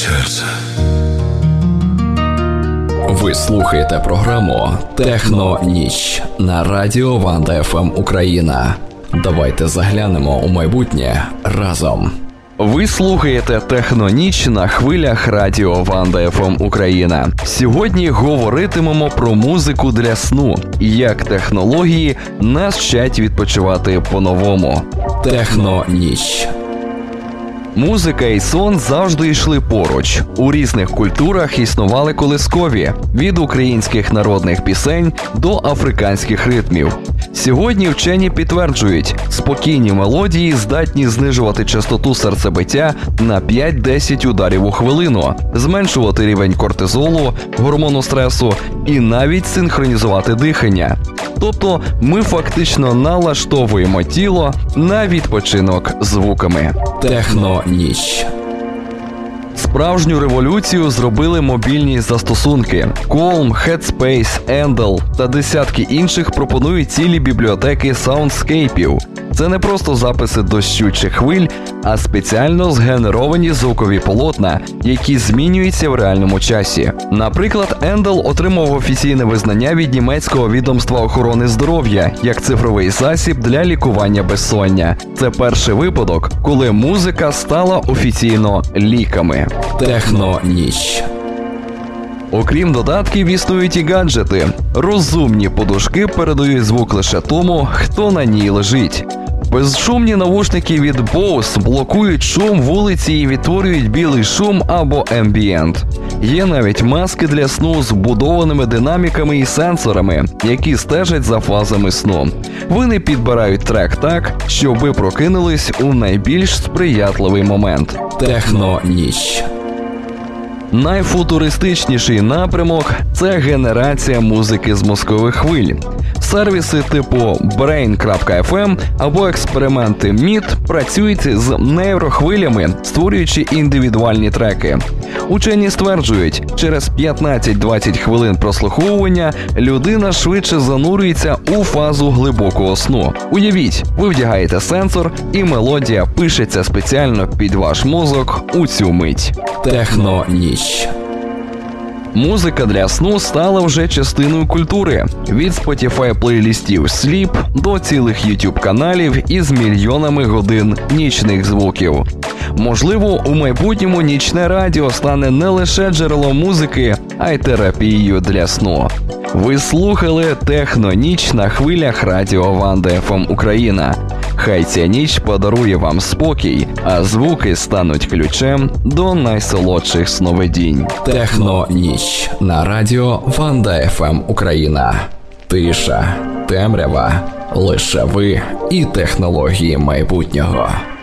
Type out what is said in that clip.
серце. Ви слухаєте програму «Техно-ніч» на радіо Ванда ФМ Україна. Давайте заглянемо у майбутнє разом. Ви слухаєте «Техно-ніч» на хвилях радіо Ванда ФМ Україна. Сьогодні говоритимемо про музику для сну і як технології нас вчать відпочивати по-новому. «Техно-ніч». Музика і сон завжди йшли поруч. У різних культурах існували колискові – від українських народних пісень до африканських ритмів. Сьогодні вчені підтверджують, спокійні мелодії здатні знижувати частоту серцебиття на 5-10 ударів у хвилину, зменшувати рівень кортизолу, гормону стресу і навіть синхронізувати дихання. Тобто ми фактично налаштовуємо тіло на відпочинок звуками. «Техно-ніч». Справжню революцію зробили мобільні застосунки. Calm, Headspace, Endel та десятки інших пропонують цілі бібліотеки саундскейпів. Це не просто записи дощу чи хвиль, а спеціально згенеровані звукові полотна, які змінюються в реальному часі. Наприклад, Endel отримав офіційне визнання від німецького відомства охорони здоров'я як цифровий засіб для лікування безсоння. Це перший випадок, коли музика стала офіційно ліками. «Техно-ніч». Окрім додатків, існують і гаджети. Розумні подушки передають звук лише тому, хто на ній лежить. Безшумні навушники від Bose блокують шум вулиці і відтворюють білий шум або ембієнт. Є навіть маски для сну з вбудованими динаміками і сенсорами, які стежать за фазами сну. Вони підбирають трек так, щоб ви прокинулись у найбільш сприятливий момент. «Техно-ніч». Найфутуристичніший напрямок – це генерація музики з мозкових хвиль. Сервіси типу Brain.fm або експерименти MIT працюють з нейрохвилями, створюючи індивідуальні треки. Учені стверджують, через 15-20 хвилин прослуховування людина швидше занурюється у фазу глибокого сну. Уявіть, ви вдягаєте сенсор і мелодія пишеться спеціально під ваш мозок у цю мить. «Техно-ніч». Музика для сну стала вже частиною культури. Від Spotify плейлістів Sleep до цілих YouTube-каналів із мільйонами годин нічних звуків. Можливо, у майбутньому нічне радіо стане не лише джерелом музики, а й терапією для сну. Ви слухали «Техно-ніч» на хвилях радіо Ванда ФМ Україна. Хай ця ніч подарує вам спокій, а звуки стануть ключем до найсолодших сновидінь. «Техно-ніч» на радіо Ванда ФМ Україна. Тиша, темрява, лише ви і технології майбутнього.